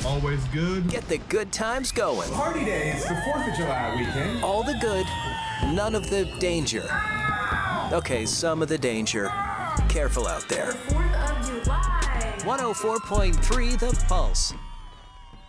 Always good. Get the good times going. Party Days, the 4th of July weekend. All the good, none of the danger. Okay, some of the danger. Careful out there. 4th of July. 104.3 The Pulse.